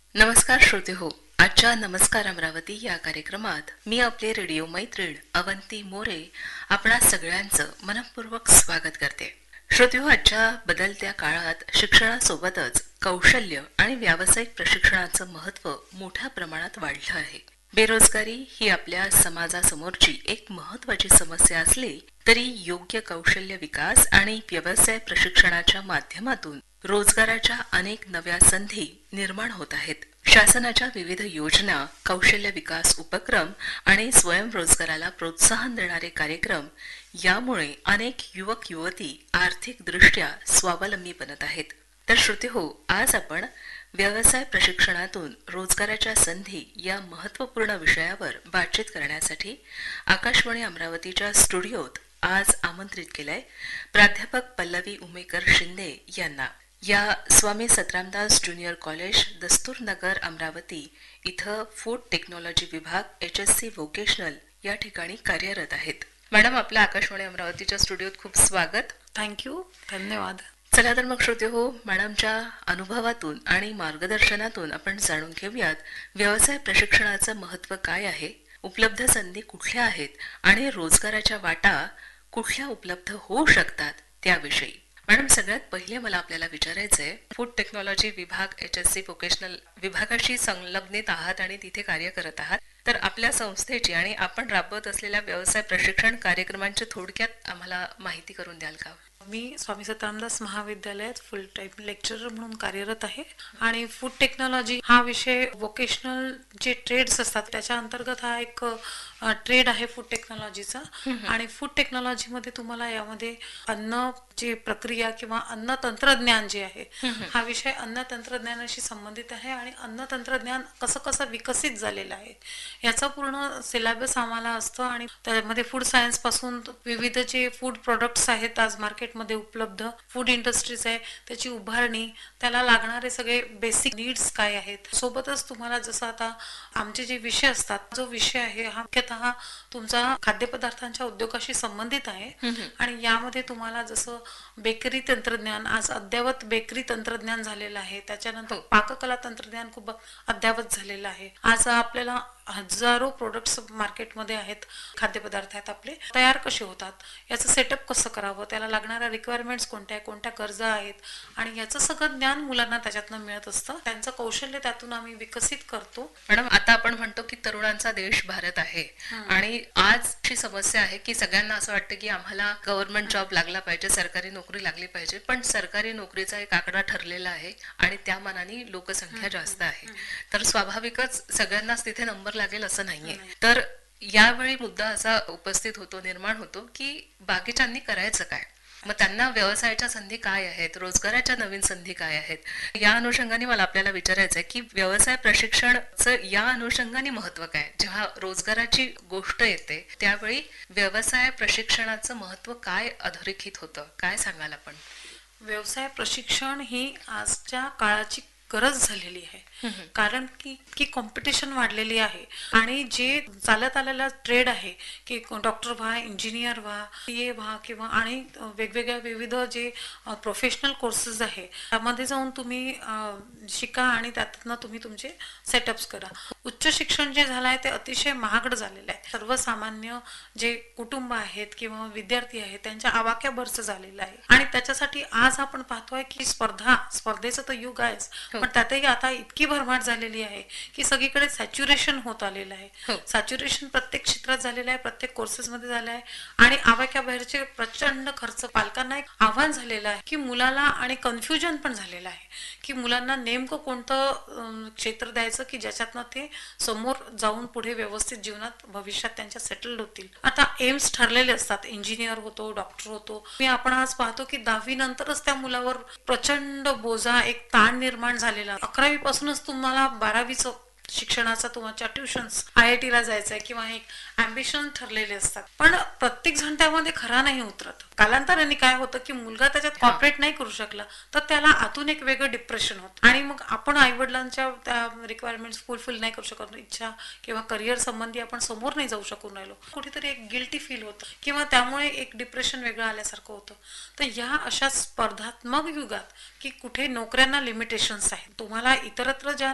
नमस्कार श्रोते हो. आजच्या नमस्कार अमरावती या कार्यक्रमात मी आपले रेडिओ मैत्रीण अवंती मोरे आपणा सगळ्यांचं मनपूर्वक स्वागत करते. श्रोते हो, आजच्या बदलत्या काळात शिक्षणासोबतच कौशल्य आणि व्यावसायिक प्रशिक्षणाचं महत्त्व मोठ्या प्रमाणात वाढलं आहे. बेरोजगारी ही आपल्या समाजासमोरची एक महत्त्वाची समस्या असली तरी योग्य कौशल्य विकास आणि व्यवसाय प्रशिक्षणाच्या माध्यमातून रोजगाराच्या अनेक नव्या संधी निर्माण होत आहेत. शासनाच्या विविध योजना, कौशल्य विकास उपक्रम आणि स्वयंरोजगाराला प्रोत्साहन देणारे कार्यक्रम यामुळे अनेक युवक युवती आर्थिकदृष्ट्या स्वावलंबी बनत आहेत. तर श्रोते हो, आज आपण व्यवसाय प्रशिक्षणातून रोजगाराच्या संधी या महत्त्वपूर्ण विषयावर बातचीत करण्यासाठी आकाशवाणी अमरावतीच्या स्टुडिओत आज आमंत्रित केलंय प्राध्यापक पल्लवी उमेकर शिंदे यांना. या स्वामी सतरामदास ज्युनियर कॉलेज दस्तूरनगर अमरावती इथं फूड टेक्नॉलॉजी विभाग HSC व्होकेशनल या ठिकाणी कार्यरत आहेत. मॅडम, आपल्या आकाशवाणी अमरावतीच्या स्टुडिओत खूप स्वागत. थँक्यू, धन्यवाद. चला तर मग श्रोते हो, मॅडमच्या अनुभवातून आणि मार्गदर्शनातून आपण जाणून घेऊयात व्यवसाय प्रशिक्षणाचं महत्त्व काय आहे, उपलब्ध संधी कुठल्या आहेत आणि रोजगाराच्या वाटा कुठल्या उपलब्ध होऊ शकतात त्याविषयी. मॅडम, सगळ्यात पहिले मला आपल्याला विचारायचंय, फूड टेक्नॉलॉजी विभाग HSC व्होकेशनल विभागाशी संलग्नित आहात आणि तिथे कार्य करत आहात. तर आपल्या संस्थेची आणि आपण राबवत असलेल्या व्यवसाय प्रशिक्षण कार्यक्रमांची थोडक्यात आम्हाला माहिती करून द्याल का? मी स्वामी सतरामदास महाविद्यालयात फुल टाइम लेक्चरर म्हणून कार्यरत आहे आणि फूड टेक्नॉलॉजी हा विषय व्होकेशनल जे ट्रेड्स असतात त्याच्या अंतर्गत हा एक ट्रेड आहे फूड टेक्नॉलॉजीचा. आणि फूड टेक्नॉलॉजीमध्ये तुम्हाला यामध्ये अन्न जे प्रक्रिया किंवा अन्न तंत्रज्ञान जे आहे हा विषय अन्न तंत्रज्ञानाशी संबंधित आहे आणि अन्न तंत्रज्ञान कसं कसं विकसित झालेलं आहे याचा पूर्ण सिलेबस आम्हाला असतं. आणि त्यामध्ये फूड सायन्स पासून विविध जे फूड प्रोडक्ट्स आहेत आज मार्केटमध्ये उपलब्ध, फूड इंडस्ट्रीज आहे त्याची उभारणी, त्याला लागणारे सगळे बेसिक नीड्स काय आहेत. सोबतच तुम्हाला जसं आता आमचे जे विषय असतात, जो विषय आहे हा मुख्यतः तुमचा खाद्यपदार्थांच्या उद्योगाशी संबंधित आहे. आणि यामध्ये तुम्हाला जसं बेकरी तंत्रज्ञान, आज अद्ययावत बेकरी तंत्रज्ञान झालेलं आहे, त्याच्यानंतर पाककला तंत्रज्ञान खूप अद्ययावत झालेलं आहे. आज आपल्याला हजारो प्रोडक्ट्स मार्केटमध्ये आहेत, खाद्यपदार्थ आहेत आपले, तयार कसे होतात, याचं सेटअप कसं करावं, त्याला लागणाऱ्या रिक्वायरमेंट्स कोणत्या कोणत्या गरजा आहेत आणि याचं सगळं ज्ञान मुलांना त्याच्यातनं मिळत असतं. त्यांचं कौशल्य त्यातून आम्ही विकसित करतो. मॅडम, आता आपण म्हणतो की तरुणांचा देश भारत आहे आणि आजची समस्या आहे की सगळ्यांना असं वाटतं की आम्हाला गव्हर्नमेंट जॉब लागला पाहिजे, सरकारी नोकरी लागली पाहिजे. पण सरकारी नोकरीचा एक आकडा ठरलेला आहे आणि त्या मानाने लोकसंख्या जास्त आहे, तर स्वाभाविकच सगळ्यांनाच तिथे नंबर लागेल असं नाहीये. तर यावेळी मुद्दा असा उपस्थित होतो, निर्माण होतो की बाकीच्यांनी करायचं काय, मग त्यांना व्यवसायाच्या संधी काय आहेत, रोजगाराच्या नवीन संधी काय आहेत. या अनुषंगाने मला आपल्याला विचारायचं आहे की व्यवसाय प्रशिक्षणाचं या अनुषंगाने महत्व काय. जेव्हा रोजगाराची गोष्ट येते त्यावेळी व्यवसाय प्रशिक्षणाचं महत्व काय अधोरेखित होतं, काय सांगाल आपण? व्यवसाय प्रशिक्षण ही आजच्या काळाची गरज झालेली आहे, कारण की कॉम्पिटिशन वाढलेली आहे आणि जे चालत आलेला ट्रेड आहे की डॉक्टर व्हा, इंजिनियर व्हा, PA व्हा किंवा आणि वेगवेगळ्या विविध जे प्रोफेशनल कोर्सेस आहे त्यामध्ये जाऊन तुम्ही शिका आणि त्यातनं तुम्ही तुमचे सेटअप्स करा. उच्च शिक्षण जे झालं आहे ते अतिशय महागडं झालेलं आहे. सर्वसामान्य जे कुटुंब आहेत किंवा विद्यार्थी आहेत त्यांच्या आवाक्याभरचं झालेलं आहे आणि त्याच्यासाठी आज आपण पाहतोय की स्पर्धेचं तर युग आहेच, पण त्यातही आता इतकी भरमार झालेली आहे की सगळीकडे सॅच्युरेशन होत आलेलं आहे. सॅच्युरेशन प्रत्येक क्षेत्रात झालेलं आहे, प्रत्येक कोर्सेस मध्ये झालं आहे आणि आवाक्याबाहेरचे प्रचंड खर्च. पालकांना एक आव्हान झालेलं आहे की मुलाला, आणि कन्फ्युजन पण झालेलं आहे की मुलांना नेमकं कोणतं क्षेत्र द्यायचं की ज्याच्यातनं ते समोर जाऊन पुढे व्यवस्थित जीवनात भविष्यात त्यांच्या सेटल्ड होतील. आता एम्स ठरलेले असतात, इंजिनियर होतो, डॉक्टर होतो. आपण आज पाहतो की 10वी नंतरच त्या मुलावर प्रचंड बोजा, एक ताण निर्माण झालेला. 11वी पासूनच तुम्हाला 12वीचं शिक्षणाचा तुमच्या ट्युशन्स, IIT ला जायचंय किंवा एक अम्बिशन ठरलेले असतात, पण प्रत्येक जण त्यामध्ये खरा नाही उतरत. कालांतराने काय होतं की मुलगा त्याच्यात कॉपरेट नाही करू शकला तर त्याला आतून एक वेगळं डिप्रेशन होतं आणि मग आपण आईवडिलांच्या त्या रिक्वायरमेंट्स फुलफिल नाही करू शकत, इच्छा किंवा करिअर संबंधी आपण समोर नाही जाऊ शकून राहिलो, कुठेतरी एक गिल्टी फील होतं किंवा त्यामुळे एक डिप्रेशन वेगळं आल्यासारखं होतं. तर ह्या अशा स्पर्धात्मक युगात की कुठे नोकऱ्यांना लिमिटेशन्स आहेत, तुम्हाला इतरत्र ज्या